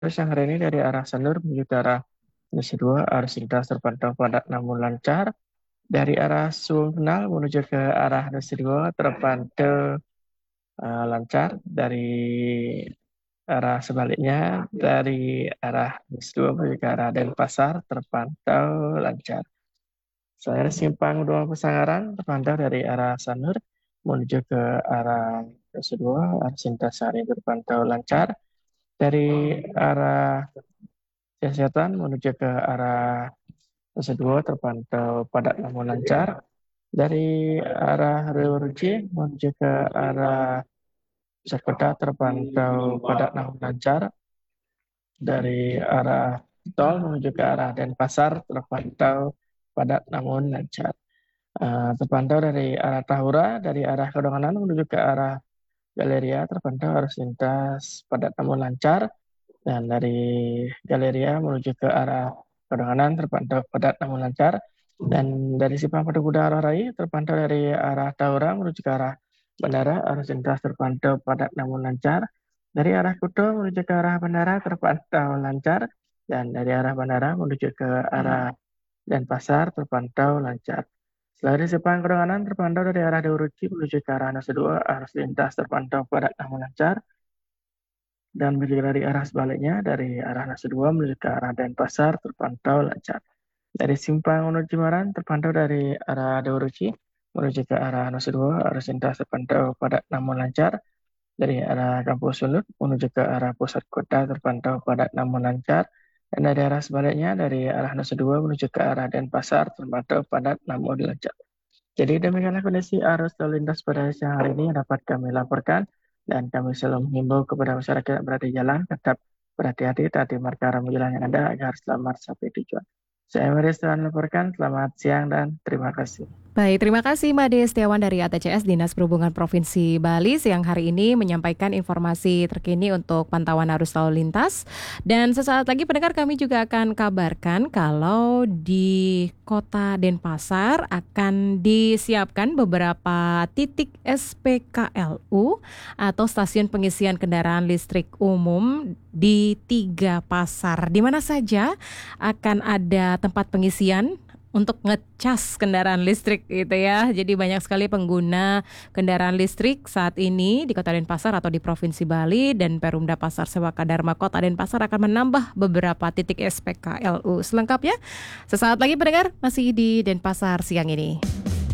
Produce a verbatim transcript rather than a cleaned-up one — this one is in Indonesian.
Terus yang hari ini dari arah Sanur menuju ke arah Nusa Dua, arus lintas terpantau padat namun lancar. Dari arah Sumedang menuju ke arah Nusa Dua terpantau eh, lancar. Dari arah sebaliknya, dari arah Nusa Dua menuju ke arah Denpasar terpantau lancar. Saya simpang dua Pesangaran terpantau dari arah Sanur menuju ke arah Nusa Dua, arus lintas hari ini terpantau lancar. Dari arah Selatan menuju ke arah Nusa Dua terpantau padat namun lancar. Dari arah Rewarji menuju ke arah Jakarta terpantau padat namun lancar. Dari arah tol menuju ke arah Denpasar terpantau padat namun lancar. Eh, terpantau dari arah Tahura, dari arah Kedonganan menuju ke arah Galeria terpantau arus lintas padat namun lancar. Dan dari Galeria menuju ke arah Kadonganan terpantau padat namun lancar. Dan dari Simpang Pedukuda arah Rai terpantau dari arah Taura menuju ke arah Bandara arus lintas terpantau padat namun lancar. Dari arah Kuto menuju ke arah Bandara terpantau lancar. Dan dari arah Bandara menuju ke arah Denpasar terpantau lancar. Selain Simpang Kadonganan terpantau dari arah Dauruci menuju ke arah Nusa Dua arus lintas terpantau padat namun lancar. Dan begitu dari arah sebaliknya, dari arah Nusa Dua menuju ke arah Denpasar terpantau lancar. Dari Simpang Uno Jimbaran terpantau dari arah Dauruci menuju ke arah Nusa Dua, arus lintas terpantau padat namun lancar. Dari arah Kampus Sulut menuju ke arah pusat kota terpantau padat namun lancar. Dan dari arah sebaliknya, dari arah Nusa Dua menuju ke arah Denpasar terpantau padat namun lancar. Jadi demikianlah kondisi arus lalu lintas pada siang hari ini yang dapat kami laporkan dan kami selalu menghimbau kepada masyarakat yang berada di jalan tetap berhati-hati taati marka rambu jalan yang ada agar selamat sampai tujuan. Saya Maris telah melaporkan, selamat siang dan terima kasih. Baik, terima kasih Made Setiawan dari A T C S Dinas Perhubungan Provinsi Bali yang hari ini menyampaikan informasi terkini untuk pantauan arus lalu lintas. Dan sesaat lagi pendengar kami juga akan kabarkan kalau di Kota Denpasar akan disiapkan beberapa titik S P K L U atau stasiun pengisian kendaraan listrik umum di tiga pasar. Di mana saja akan ada tempat pengisian untuk ngecas kendaraan listrik gitu ya. Jadi banyak sekali pengguna kendaraan listrik saat ini di Kota Denpasar atau di Provinsi Bali, dan Perumda Pasar Sewaka Dharma Kota Denpasar akan menambah beberapa titik S P K L U. Selengkapnya sesaat lagi pendengar, masih di Denpasar siang ini.